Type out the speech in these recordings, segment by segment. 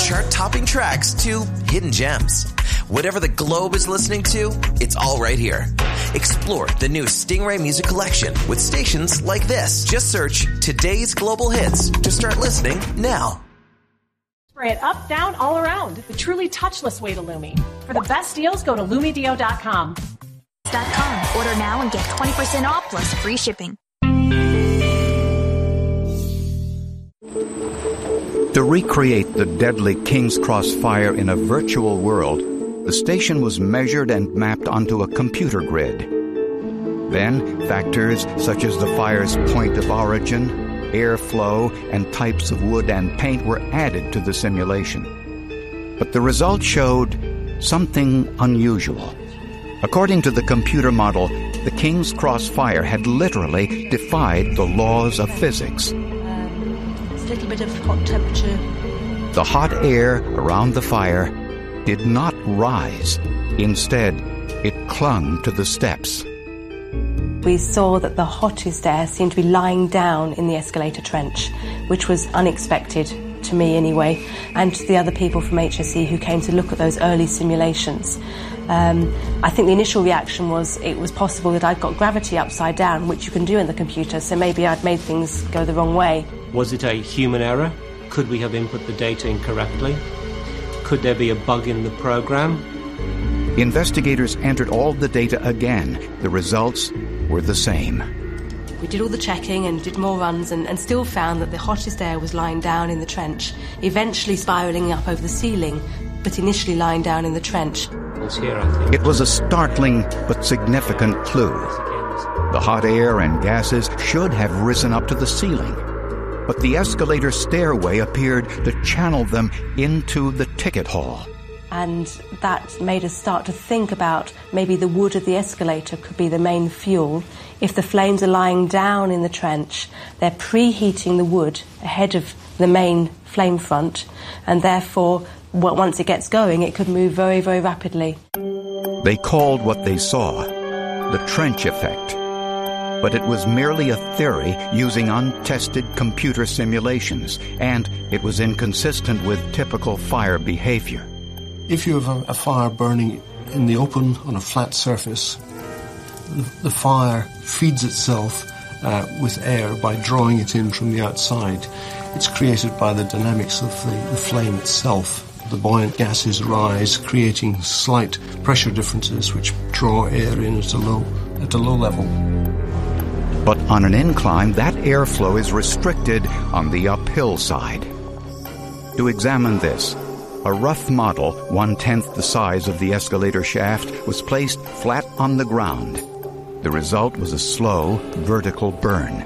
chart-topping tracks to hidden gems. Whatever the globe is listening to, it's all right here. Explore the new Stingray Music Collection with stations like this. Just search Today's Global Hits to start listening now. Spray it up, down, all around. The truly touchless way to Lumi. For the best deals, go to LumiDeo.com. Order now and get 20% off plus free shipping. To recreate the deadly King's Cross fire in a virtual world, the station was measured and mapped onto a computer grid. Then, factors such as the fire's point of origin, airflow, and types of wood and paint were added to the simulation. But the results showed something unusual. According to the computer model, the King's Cross fire had literally defied the laws of physics. It's a little bit of hot temperature. The hot air around the fire did not rise. Instead, it clung to the steps. We saw that the hottest air seemed to be lying down in the escalator trench, which was unexpected, to me anyway, and to the other people from HSE who came to look at those early simulations. I think the initial reaction was it was possible that I'd got gravity upside down, which you can do in the computer, so maybe I'd made things go the wrong way. Was it a human error? Could we have input the data incorrectly? Could there be a bug in the program? Investigators entered all the data again. The results were the same. We did all the checking and did more runs and still found that the hottest air was lying down in the trench, eventually spiralling up over the ceiling, but initially lying down in the trench. It's here, I think. It was a startling but significant clue. The hot air and gases should have risen up to the ceiling, but the escalator stairway appeared to channel them into the ticket hall. And that made us start to think about maybe the wood of the escalator could be the main fuel. If the flames are lying down in the trench, they're preheating the wood ahead of the main flame front, and therefore, once it gets going, it could move very, very rapidly. They called what they saw the trench effect. But it was merely a theory using untested computer simulations, and it was inconsistent with typical fire behavior. If you have a fire burning in the open on a flat surface, the fire feeds itself with air by drawing it in from the outside. It's created by the dynamics of the flame itself. The buoyant gases rise, creating slight pressure differences which draw air in at a low level. But on an incline, that airflow is restricted on the uphill side. To examine this, a rough model, 1/10 the size of the escalator shaft, was placed flat on the ground. The result was a slow, vertical burn.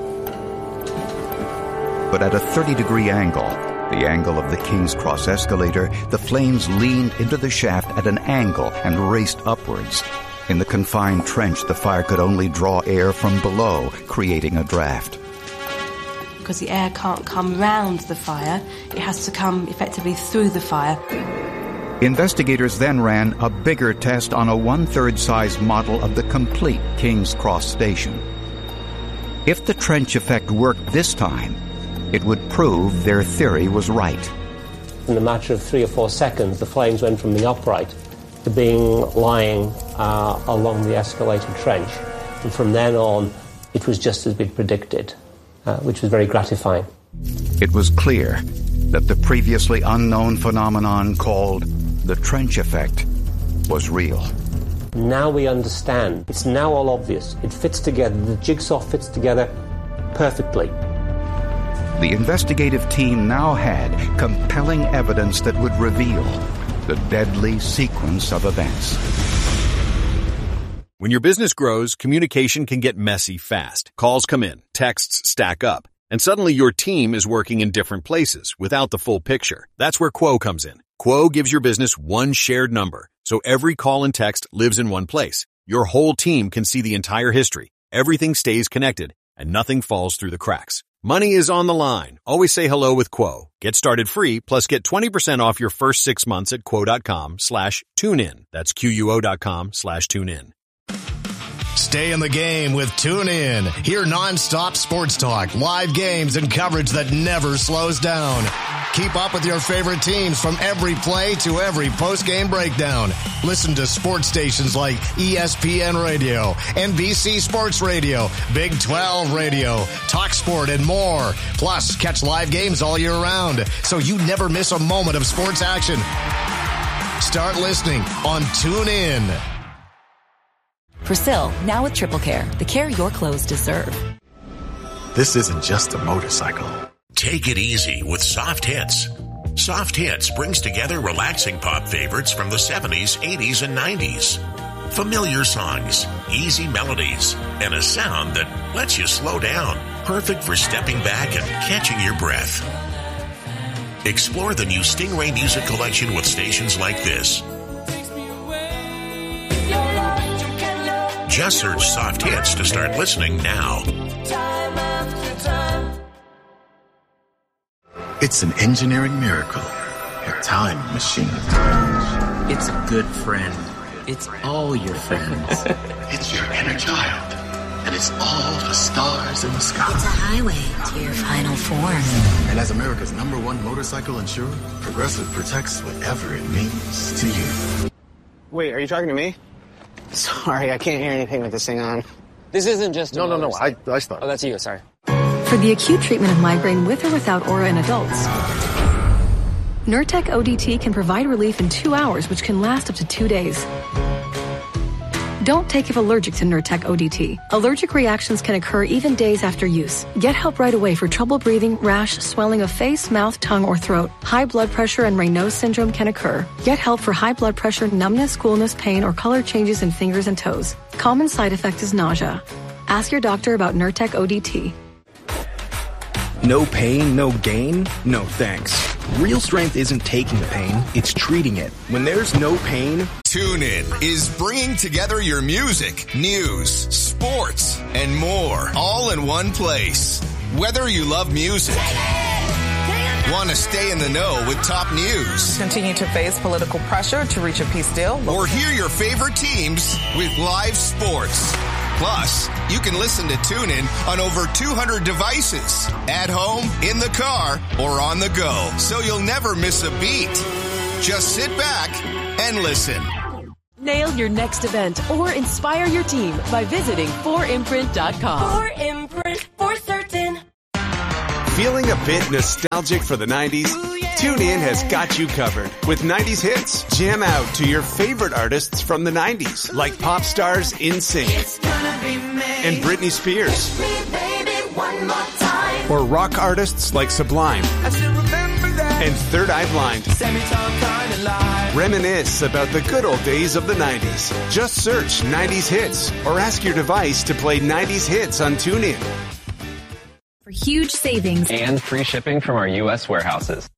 But at a 30-degree angle, the angle of the King's Cross escalator, the flames leaned into the shaft at an angle and raced upwards. In the confined trench, the fire could only draw air from below, creating a draft. Because the air can't come round the fire, it has to come effectively through the fire. Investigators then ran a bigger test on a 1/3 size model of the complete King's Cross station. If the trench effect worked this time, it would prove their theory was right. In a matter of 3 or 4 seconds, the flames went from the upright to being lying along the escalator trench. And from then on, it was just as we'd predicted, which was very gratifying. It was clear that the previously unknown phenomenon called the trench effect was real. Now we understand. It's now all obvious. It fits together. The jigsaw fits together perfectly. The investigative team now had compelling evidence that would reveal the deadly sequence of events. When your business grows, communication can get messy fast. Calls come in, texts stack up, and suddenly your team is working in different places without the full picture. That's where Quo comes in. Quo gives your business one shared number, so every call and text lives in one place. Your whole team can see the entire history. Everything stays connected, and nothing falls through the cracks. Money is on the line. Always say hello with Quo. Get started free, plus get 20% off your first 6 months at quo.com/tunein. That's QUO.com/tunein. Stay in the game with TuneIn. Hear nonstop sports talk, live games, and coverage that never slows down. Keep up with your favorite teams from every play to every post-game breakdown. Listen to sports stations like ESPN Radio, NBC Sports Radio, Big 12 Radio, TalkSport, and more. Plus, catch live games all year round, so you never miss a moment of sports action. Start listening on TuneIn. Persil, now with Triple Care, the care your clothes deserve. This isn't just a motorcycle. Take it easy with Soft Hits. Soft Hits brings together relaxing pop favorites from the 70s, 80s, and 90s. Familiar songs, easy melodies, and a sound that lets you slow down. Perfect for stepping back and catching your breath. Explore the new Stingray Music Collection with stations like this. Just search Soft Hits to start listening now. It's an engineering miracle. A time machine. It's a good friend. It's all your friends. It's your inner child. And it's all the stars in the sky. It's a highway to your final form. And as America's #1 motorcycle insurer, Progressive protects whatever it means to you. Wait, are you talking to me? Sorry, I can't hear anything with this thing on. This isn't just a No, I stopped. Oh, that's you, sorry. For the acute treatment of migraine with or without aura in adults, Nurtec ODT can provide relief in 2 hours, which can last up to 2 days. Don't take if allergic to Nurtec ODT. Allergic reactions can occur even days after use. Get help right away for trouble breathing, rash, swelling of face, mouth, tongue, or throat. High blood pressure and Raynaud's syndrome can occur. Get help for high blood pressure, numbness, coolness, pain, or color changes in fingers and toes. Common side effect is nausea. Ask your doctor about Nurtec ODT. No pain, no gain? No thanks. Real strength isn't taking the pain, it's treating it. When there's no pain... TuneIn is bringing together your music, news, sports, and more, all in one place. Whether you love music, want to stay in the know with top news, continue to face political pressure to reach a peace deal, or hear your favorite teams with live sports. Plus, you can listen to TuneIn on over 200 devices, at home, in the car, or on the go, so you'll never miss a beat. Just sit back and listen. Nail your next event or inspire your team by visiting 4imprint.com. 4imprint, for certain. Feeling a bit nostalgic for the 90s? TuneIn has got you covered. With 90s hits, jam out to your favorite artists from the 90s, like pop stars NSYNC and Britney Spears. Or rock artists like Sublime and Third Eye Blind. Reminisce about the good old days of the 90s. Just search 90s hits or ask your device to play 90s hits on TuneIn. For huge savings and free shipping from our U.S. warehouses.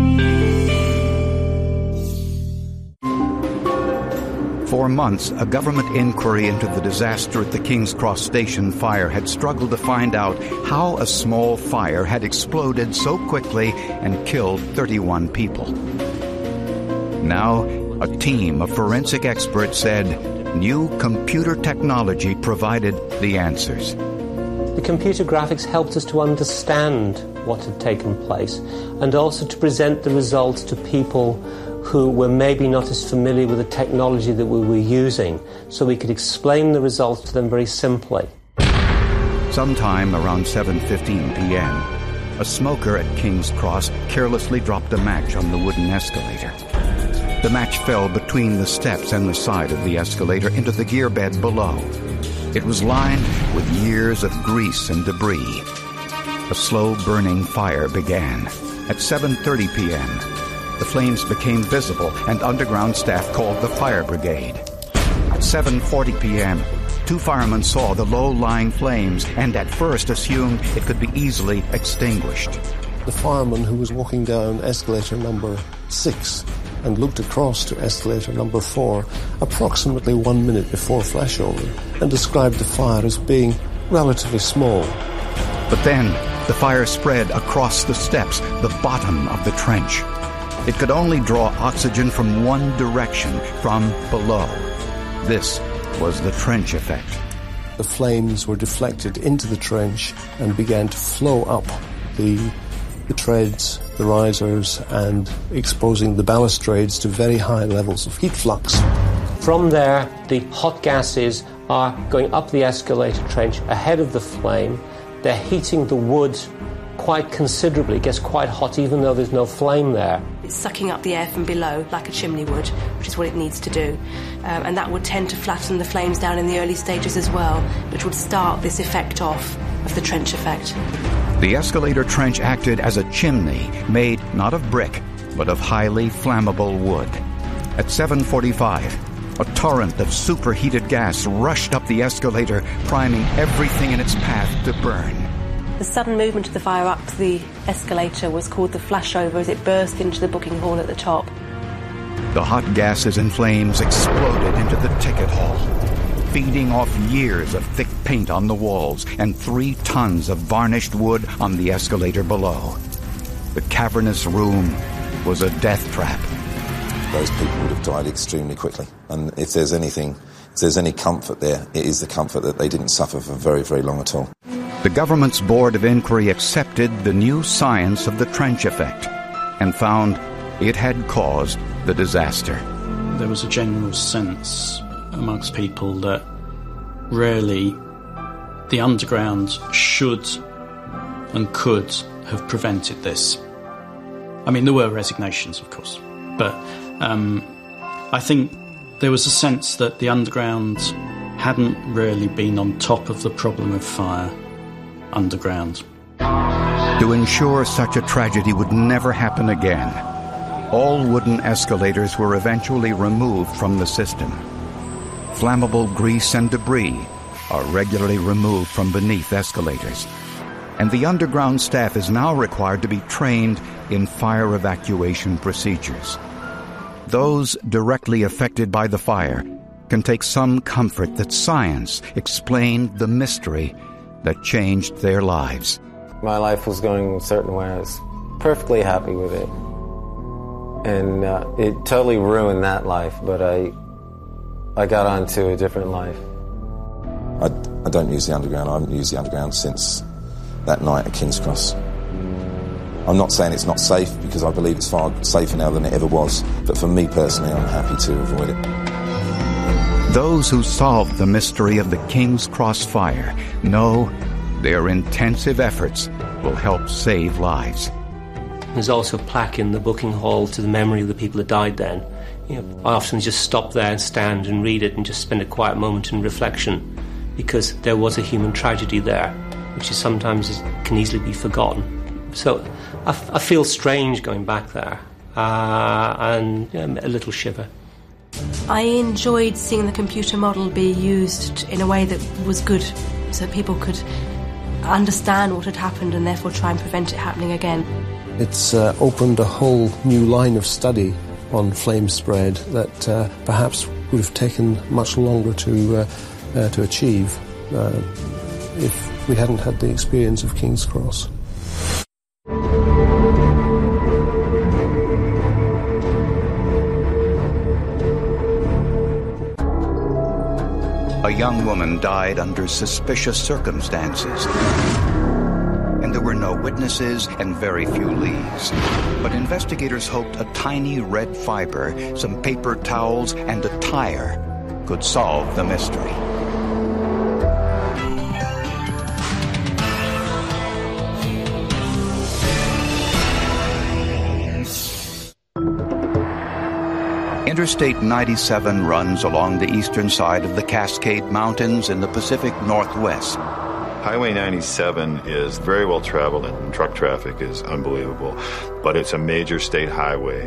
For months, a government inquiry into the disaster at the King's Cross Station fire had struggled to find out how a small fire had exploded so quickly and killed 31 people. Now, a team of forensic experts said new computer technology provided the answers. The computer graphics helped us to understand what had taken place and also to present the results to people who were maybe not as familiar with the technology that we were using, so we could explain the results to them very simply. Sometime around 7:15 p.m., a smoker at King's Cross carelessly dropped a match on the wooden escalator. The match fell between the steps and the side of the escalator into the gear bed below. It was lined with years of grease and debris. A slow-burning fire began. At 7:30 p.m., the flames became visible and underground staff called the fire brigade. At 7:40 p.m., two firemen saw the low-lying flames and at first assumed it could be easily extinguished. The fireman who was walking down escalator number 6 and looked across to escalator number 4 approximately 1 minute before flashover and described the fire as being relatively small. But then the fire spread across the steps, the bottom of the trench. It could only draw oxygen from one direction, from below. This was the trench effect. The flames were deflected into the trench and began to flow up the treads, the risers, and exposing the balustrades to very high levels of heat flux. From there, the hot gases are going up the escalator trench ahead of the flame. They're heating the wood quite considerably. It gets quite hot even though there's no flame there. It's sucking up the air from below like a chimney would, which is what it needs to do. And that would tend to flatten the flames down in the early stages as well, which would start this effect off of the trench effect. The escalator trench acted as a chimney made not of brick, but of highly flammable wood. At 7:45, a torrent of superheated gas rushed up the escalator, priming everything in its path to burn. The sudden movement of the fire up the escalator was called the flashover as it burst into the booking hall at the top. The hot gases and flames exploded into the ticket hall, feeding off years of thick paint on the walls and 3 tons of varnished wood on the escalator below. The cavernous room was a death trap. Those people would have died extremely quickly. And if there's any comfort there, it is the comfort that they didn't suffer for very, very long at all. The government's Board of Inquiry accepted the new science of the trench effect and found it had caused the disaster. There was a general sense amongst people that really the underground should and could have prevented this. I mean, there were resignations, of course, but I think there was a sense that the underground hadn't really been on top of the problem of fire underground. To ensure such a tragedy would never happen again, all wooden escalators were eventually removed from the system. Flammable grease and debris are regularly removed from beneath escalators, and the underground staff is now required to be trained in fire evacuation procedures. Those directly affected by the fire can take some comfort that science explained the mystery that changed their lives. My life was going a certain way. I was perfectly happy with it. And it totally ruined that life, but I got onto a different life. I don't use the underground. I haven't used the underground since that night at King's Cross. I'm not saying it's not safe, because I believe it's far safer now than it ever was. But for me personally, I'm happy to avoid it. Those who solved the mystery of the King's Cross fire know their intensive efforts will help save lives. There's also a plaque in the booking hall to the memory of the people that died then. I often just stop there and stand and read it and just spend a quiet moment in reflection, because there was a human tragedy there, which is sometimes can easily be forgotten. So I feel strange going back there, and a little shiver. I enjoyed seeing the computer model be used in a way that was good, so people could understand what had happened and therefore try and prevent it happening again. It's opened a whole new line of study on flame spread that perhaps would have taken much longer to achieve if we hadn't had the experience of King's Cross. A young woman died under suspicious circumstances, and there were no witnesses and very few leads. But investigators hoped a tiny red fiber, some paper towels, and a tire could solve the mystery. Interstate 97 runs along the eastern side of the Cascade Mountains in the Pacific Northwest. Highway 97 is very well traveled and truck traffic is unbelievable, but it's a major state highway.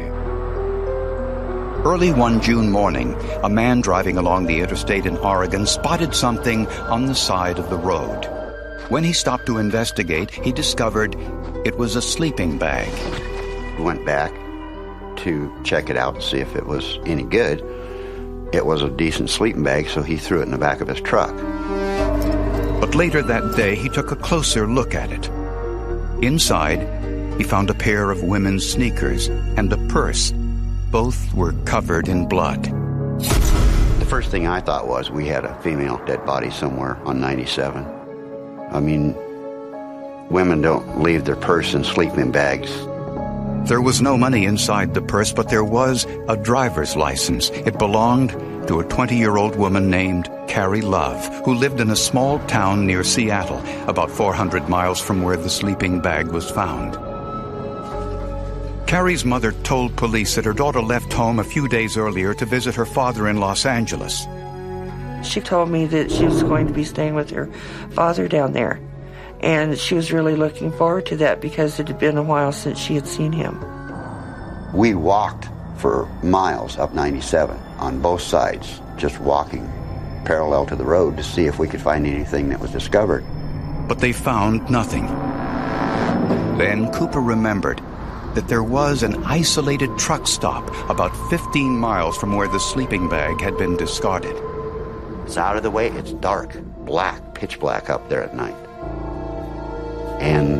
Early one June morning, a man driving along the interstate in Oregon spotted something on the side of the road. When he stopped to investigate, he discovered it was a sleeping bag. He went back to check it out and see if it was any good. It was a decent sleeping bag, so he threw it in the back of his truck. But later that day, he took a closer look at it. Inside, he found a pair of women's sneakers and a purse. Both were covered in blood. The first thing I thought was we had a female dead body somewhere on 97. I mean, women don't leave their purse and sleeping bags. There was no money inside the purse, but there was a driver's license. It belonged to a 20-year-old woman named Carrie Love, who lived in a small town near Seattle, about 400 miles from where the sleeping bag was found. Carrie's mother told police that her daughter left home a few days earlier to visit her father in Los Angeles. She told me that she was going to be staying with her father down there, and she was really looking forward to that because it had been a while since she had seen him. We walked for miles up 97 on both sides, just walking parallel to the road to see if we could find anything that was discovered. But they found nothing. Then Cooper remembered that there was an isolated truck stop about 15 miles from where the sleeping bag had been discarded. It's out of the way. It's dark, black, pitch black up there at night. And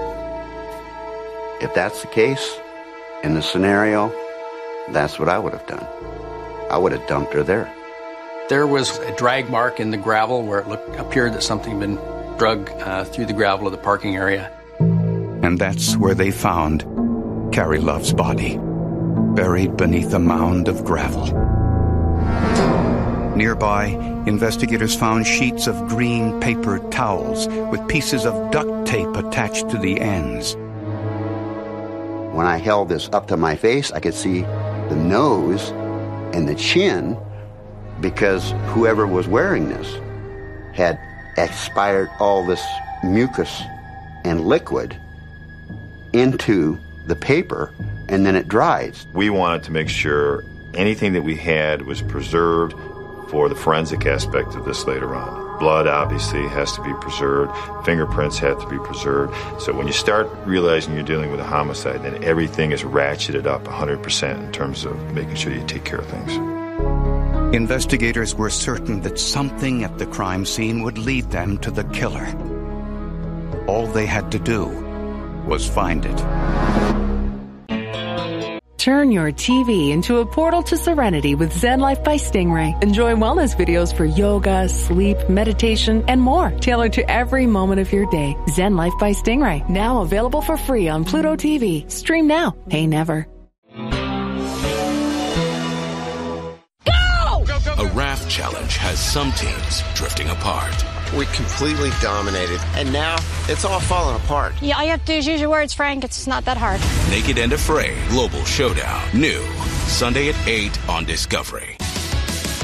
if that's the case, in the scenario, that's what I would have done. I would have dumped her there. There was a drag mark in the gravel where it appeared that something had been dragged through the gravel of the parking area. And that's where they found Carrie Love's body, buried beneath a mound of gravel. Nearby, investigators found sheets of green paper towels with pieces of duct tape attached to the ends. When I held this up to my face, I could see the nose and the chin because whoever was wearing this had expired all this mucus and liquid into the paper, and then it dries. We wanted to make sure anything that we had was preserved for the forensic aspect of this later on. Blood obviously has to be preserved, fingerprints have to be preserved. So when you start realizing you're dealing with a homicide, then everything is ratcheted up 100% in terms of making sure you take care of things. Investigators were certain that something at the crime scene would lead them to the killer. All they had to do was find it. Turn your TV into a portal to serenity with Zen Life by Stingray. Enjoy wellness videos for yoga, sleep, meditation, and more, tailored to every moment of your day. Zen Life by Stingray, now available for free on Pluto TV. Stream now, pay never. A raft challenge has some teams drifting apart. We completely dominated, and now it's all falling apart. Yeah, all you have to do is use your words, Frank. It's not that hard. Naked and Afraid Global Showdown. New Sunday at 8 on Discovery.